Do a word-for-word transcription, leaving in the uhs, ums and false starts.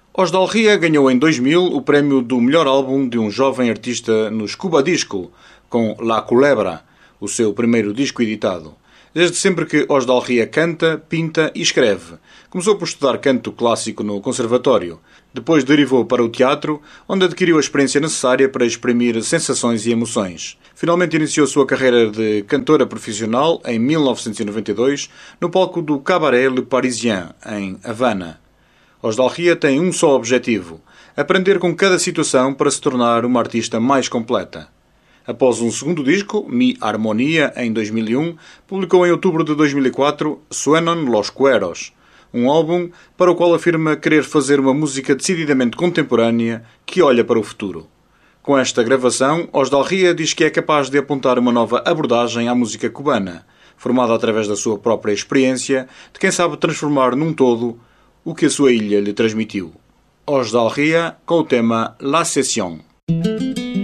Osdalria ganhou em dois mil o prémio do melhor álbum de um jovem artista no Scuba Disco, com La Culebra, o seu primeiro disco editado. Desde sempre que Osdalria canta, pinta e escreve. Começou por estudar canto clássico no conservatório. Depois derivou para o teatro, onde adquiriu a experiência necessária para exprimir sensações e emoções. Finalmente iniciou sua carreira de cantora profissional em mil novecentos e noventa e dois, no palco do Cabaret Le Parisien, em Havana. Osdalria tem um só objetivo: aprender com cada situação para se tornar uma artista mais completa. Após um segundo disco, Mi Armonia, em dois mil e um, publicou em outubro de dois mil e quatro Suenan los Cueros, um álbum para o qual afirma querer fazer uma música decididamente contemporânea que olha para o futuro. Com esta gravação, Osdalria diz que é capaz de apontar uma nova abordagem à música cubana, formada através da sua própria experiência, de quem sabe transformar num todo o que a sua ilha lhe transmitiu. Osdalria com o tema La Session.